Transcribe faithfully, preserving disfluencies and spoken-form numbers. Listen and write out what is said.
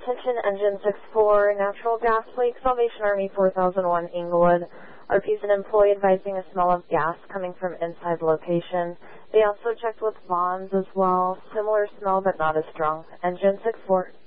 Attention Engine six four, natural gas leak, Salvation Army four thousand one, Inglewood. R Ps and employee advising a smell of gas coming from inside location. They also checked with bombs as well. Similar smell but not as strong. Engine six four.